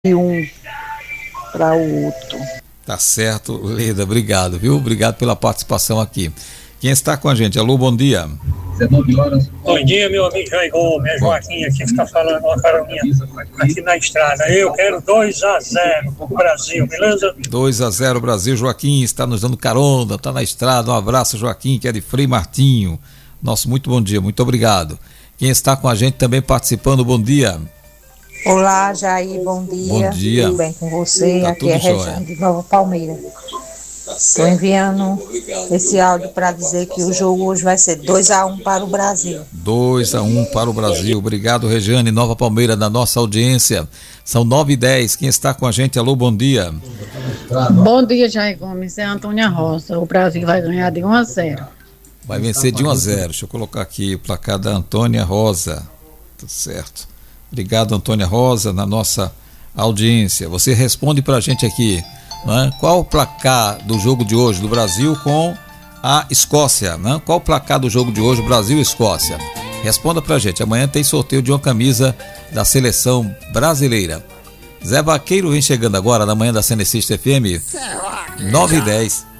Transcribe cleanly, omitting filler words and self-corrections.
um para o outro. Tá certo, Leda, obrigado, viu? Obrigado pela participação aqui. Quem está com a gente? Alô, bom dia. 19 horas. Bom dia, meu amigo Jair Gomes, Joaquim aqui está falando, uma caroninha aqui na estrada. Eu quero 2-0 pro Brasil, beleza? 2-0 Brasil. Joaquim está nos dando carona, está na estrada. Um abraço, Joaquim, que é de Frei Martinho. Nosso muito bom dia, muito obrigado. Quem está com a gente também participando, bom dia. Olá, Jair, bom dia. Bom dia. Tudo bem com você? Tá aqui é Regiane de Nova Palmeira. Estou enviando esse áudio para dizer que o jogo hoje vai ser 2-1 para o Brasil. 2-1 para o Brasil. Obrigado, Regiane, Nova Palmeira, da nossa audiência. São 9h10. Quem está com a gente? Alô, bom dia. Bom dia, Jair Gomes. É Antônia Rosa. O Brasil vai ganhar de 1-0. Vai vencer de 1-0. Deixa eu colocar aqui o placar da Antônia Rosa. Tá certo. Obrigado, Antônia Rosa, na nossa audiência. Você responde para a gente aqui, né? Qual o placar do jogo de hoje do Brasil com a Escócia, né? Qual o placar do jogo de hoje, Brasil e Escócia? Responda para a gente. Amanhã tem sorteio de uma camisa da seleção brasileira. Zé Vaqueiro vem chegando agora na manhã da Cenecista FM, 9h10.